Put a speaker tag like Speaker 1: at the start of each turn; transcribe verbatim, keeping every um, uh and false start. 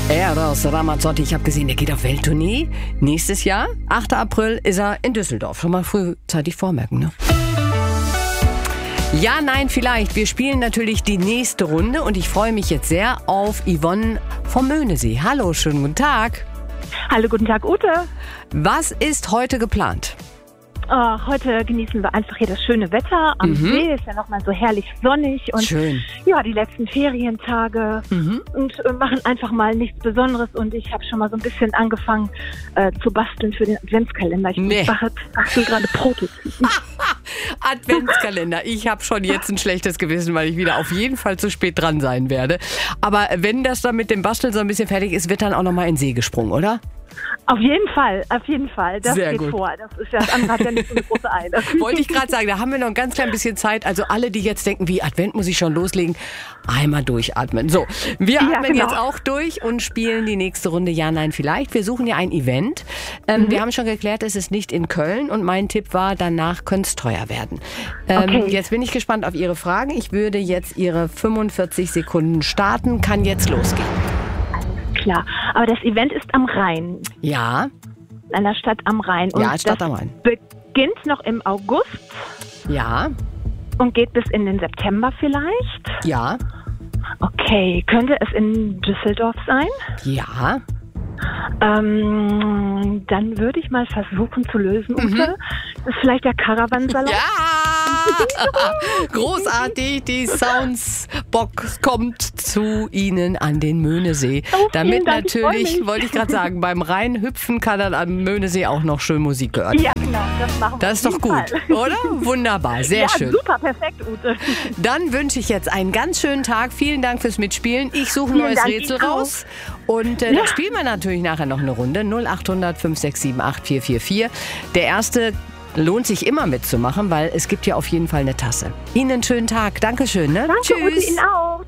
Speaker 1: Eros Ramazzotti, ich habe gesehen, der geht auf Welttournee. Nächstes Jahr, achter April, ist er in Düsseldorf. Schon mal frühzeitig vormerken, ne? Ja, nein, vielleicht. Wir spielen natürlich die nächste Runde und ich freue mich jetzt sehr auf Yvonne vom Möhnesee. Hallo, schönen guten Tag.
Speaker 2: Hallo, guten Tag, Ute.
Speaker 1: Was ist heute geplant?
Speaker 2: Oh, heute genießen wir einfach hier das schöne Wetter. Am
Speaker 1: Mhm.
Speaker 2: See ist ja nochmal so herrlich sonnig. Und
Speaker 1: Schön.
Speaker 2: ja, die letzten Ferientage.
Speaker 1: Mhm.
Speaker 2: Und äh, machen einfach mal nichts Besonderes. Und ich habe schon mal so ein bisschen angefangen äh, zu basteln für den Adventskalender. Ich
Speaker 1: Nee.
Speaker 2: bastel gerade Prototypen.
Speaker 1: Adventskalender. Ich habe schon jetzt ein schlechtes Gewissen, weil ich wieder auf jeden Fall zu spät dran sein werde. Aber wenn das dann mit dem Basteln so ein bisschen fertig ist, wird dann auch nochmal in den See gesprungen, oder?
Speaker 2: Auf jeden Fall, auf jeden Fall. Das
Speaker 1: Sehr
Speaker 2: geht
Speaker 1: gut.
Speaker 2: vor. Das ist ja, das andere hat ja nicht so eine große Eile.
Speaker 1: Wollte ich gerade sagen, da haben wir noch ein ganz klein bisschen Zeit. Also alle, die jetzt denken, wie Advent muss ich schon loslegen, einmal durchatmen. So, wir
Speaker 2: Ja,
Speaker 1: atmen
Speaker 2: genau.
Speaker 1: jetzt auch durch und spielen die nächste Runde Ja, Nein, Vielleicht. Wir suchen ja ein Event. Ähm,
Speaker 2: Mhm.
Speaker 1: Wir haben schon geklärt, es ist nicht in Köln und mein Tipp war, danach könnte es teuer werden. Ähm,
Speaker 2: Okay.
Speaker 1: Jetzt bin ich gespannt auf Ihre Fragen. Ich würde jetzt Ihre fünfundvierzig Sekunden starten. Kann jetzt losgehen.
Speaker 2: Klar. Aber das Event ist am Rhein.
Speaker 1: Ja,
Speaker 2: In einer Stadt am Rhein. Und
Speaker 1: Ja, Stadt
Speaker 2: das
Speaker 1: am Rhein.
Speaker 2: beginnt noch im August.
Speaker 1: ja,
Speaker 2: Und geht bis in den September vielleicht?
Speaker 1: ja,
Speaker 2: Okay, könnte es in Düsseldorf sein?
Speaker 1: ja.
Speaker 2: Ähm, dann würde ich mal versuchen zu lösen, Ute. Das ist vielleicht der Caravansalon?
Speaker 1: Ja! Großartig, die Soundsbox kommt zu Ihnen an den Möhnesee.
Speaker 2: Oh,
Speaker 1: Damit
Speaker 2: vielen Dank, ich freu
Speaker 1: natürlich,
Speaker 2: mich.
Speaker 1: wollte ich gerade sagen, beim Reinhüpfen kann dann am Möhnesee auch noch schön Musik gehört.
Speaker 2: Ja, genau, das machen wir.
Speaker 1: Das ist
Speaker 2: auf
Speaker 1: doch
Speaker 2: jeden
Speaker 1: gut,
Speaker 2: Fall.
Speaker 1: oder? Wunderbar, sehr
Speaker 2: Ja,
Speaker 1: schön.
Speaker 2: super, perfekt, Ute.
Speaker 1: Dann wünsche ich jetzt einen ganz schönen Tag. Vielen Dank fürs Mitspielen. Ich suche ein
Speaker 2: Vielen
Speaker 1: neues
Speaker 2: Dank,
Speaker 1: Rätsel
Speaker 2: ich auch.
Speaker 1: raus. Und äh,
Speaker 2: Ja.
Speaker 1: dann spielen wir natürlich nachher noch eine Runde. null acht hundert fünf sechs sieben acht vier vier vier. Der erste lohnt sich immer mitzumachen, weil es gibt ja auf jeden Fall eine Tasse. Ihnen einen schönen Tag. Dankeschön. Ne?
Speaker 2: Danke, Ute,
Speaker 1: Tschüss.
Speaker 2: Ihnen auch.